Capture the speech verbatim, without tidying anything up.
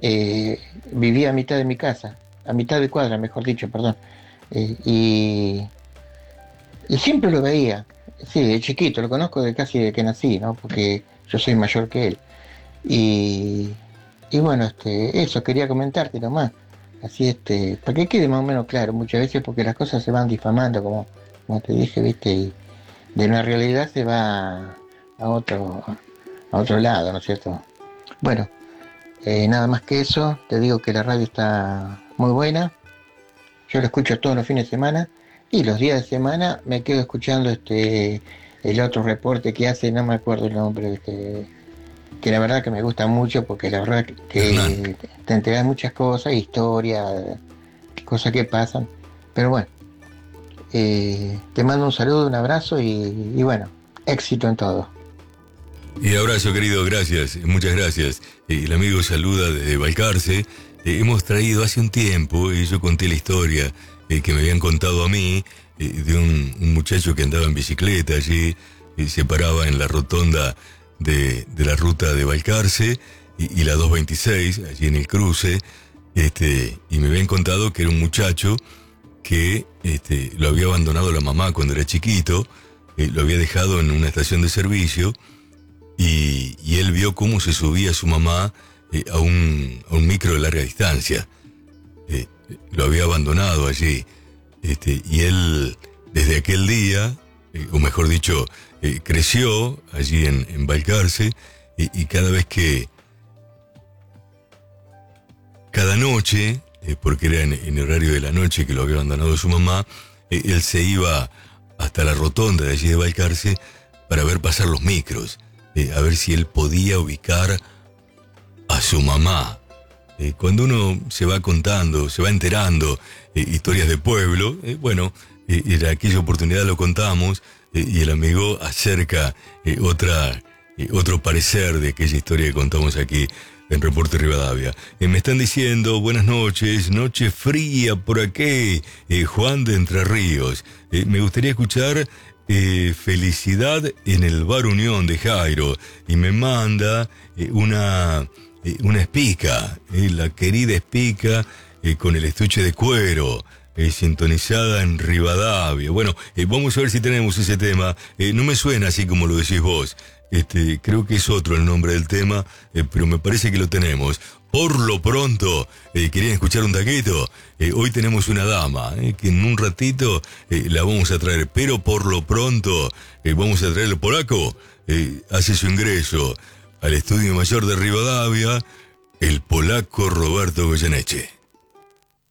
eh, vivía a mitad de mi casa, a mitad de cuadra, mejor dicho, perdón. Eh, y, y siempre lo veía, sí, de chiquito, lo conozco de casi de que nací, ¿no? Porque yo soy mayor que él. Y, y bueno, este, eso quería comentarte nomás. Así, este, para que quede más o menos claro, muchas veces porque las cosas se van difamando, como, como te dije, viste, y de una realidad se va a otro, a otro lado, ¿no es cierto? Bueno, eh, nada más que eso, te digo que la radio está muy buena, yo lo escucho todos los fines de semana y los días de semana me quedo escuchando este el otro reporte que hace, no me acuerdo el nombre, este, que la verdad que me gusta mucho porque la verdad que, Hernán. que te enteras muchas cosas, historia, cosas que pasan, pero bueno, eh, te mando un saludo, un abrazo y, y bueno, éxito en todo. Y abrazo, querido, gracias, muchas gracias. Eh, el amigo saluda desde Balcarce. Eh, hemos traído hace un tiempo, y yo conté la historia eh, que me habían contado a mí, eh, de un, un muchacho que andaba en bicicleta allí, y se paraba en la rotonda de, de la ruta de Balcarce y, y la doscientos veintiséis, allí en el cruce, este, y me habían contado que era un muchacho que este, lo había abandonado la mamá cuando era chiquito, eh, lo había dejado en una estación de servicio. Y, y él vio cómo se subía su mamá eh, a, un, a un micro de larga distancia. Eh, lo había abandonado allí. Este, y él, desde aquel día, eh, o mejor dicho, eh, creció allí en, en Balcarce, y, y cada vez que, cada noche, eh, porque era en, en horario de la noche que lo había abandonado su mamá, eh, él se iba hasta la rotonda de allí de Balcarce para ver pasar los micros. Eh, a ver si él podía ubicar a su mamá. Eh, cuando uno se va contando, se va enterando eh, historias de pueblo, eh, bueno, eh, en aquella oportunidad lo contamos eh, y el amigo acerca eh, otra, eh, otro parecer de aquella historia que contamos aquí en Reporte Rivadavia. Eh, me están diciendo, buenas noches, noche fría por aquí, eh, Juan de Entre Ríos. Eh, me gustaría escuchar Eh, Felicidad en el Bar Unión de Jairo, y me manda eh, una, eh, una espica, eh, la querida espica eh, con el estuche de cuero, eh, sintonizada en Rivadavia. Bueno, eh, vamos a ver si tenemos ese tema. Eh, no me suena así como lo decís vos. Este, creo que es otro el nombre del tema, eh, pero me parece que lo tenemos. Por lo pronto, eh, ¿querían escuchar un taquito? Eh, hoy tenemos una dama, eh, que en un ratito eh, la vamos a traer, pero por lo pronto eh, vamos a traer el polaco. Eh, hace su ingreso al Estudio Mayor de Rivadavia, el polaco Roberto Goyeneche.